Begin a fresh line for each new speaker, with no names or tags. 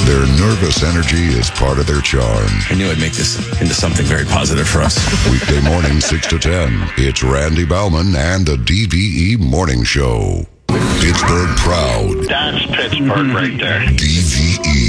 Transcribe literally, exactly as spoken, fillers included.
Their nervous energy is part of their charm.
I knew I'd make this into something very positive for us.
Weekday morning, six to ten. It's Randy Bauman and the D V E Morning Show. Pittsburgh proud.
That's Pittsburgh right there.
D V E.